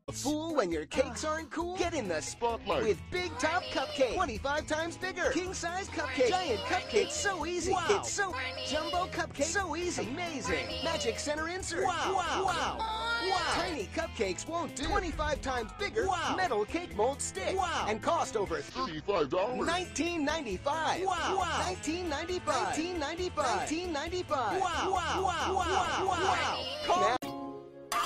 A fool when your cakes aren't cool? Get in the Spotlight with Big Top Cupcake. 25 times bigger. King size cupcake. Giant cupcake. So easy. Wow. It's so jumbo cupcake. So easy. Amazing. Magic center insert. Wow. Wow. Wow. Wow. Tiny cupcakes won't do. 25 times bigger. Wow. Metal cake mold stick. Wow. And cost over $35. $19.95. Wow. Wow. $19.95. $19.95. $19.95. Wow. Wow. Wow. Wow. Call